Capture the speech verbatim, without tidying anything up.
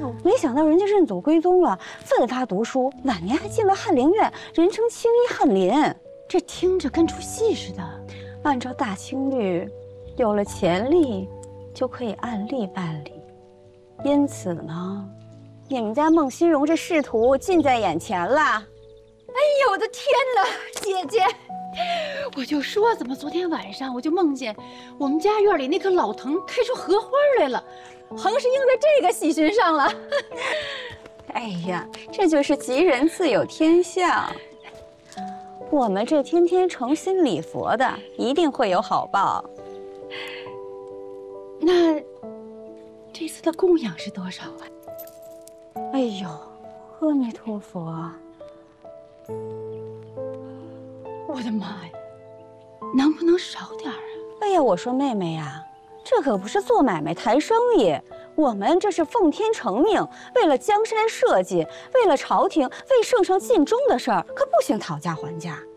没想到人家认祖归宗了，奋发读书，晚年还进了翰林院，人称青衣翰林。 这听着跟出戏似的。 按照大清律，有了潜力，就可以按例办理。因此呢，你们家孟新荣这仕途近在眼前了。 哎呦我的天哪，姐姐！我就说怎么昨天晚上我就梦见我们家院里那棵老藤开出荷花来了，横是应在这个喜讯上了。 哎呀，这就是吉人自有天相。我们这天天诚心礼佛的，一定会有好报。 那这次的供养是多少啊？ 哎呦，阿弥陀佛！ 我的妈呀，能不能少点啊？ 哎呀，我说妹妹呀，这可不是做买卖谈生意，我们这是奉天承命，为了江山社稷，为了朝廷，为圣上尽忠的事儿，可不行讨价还价。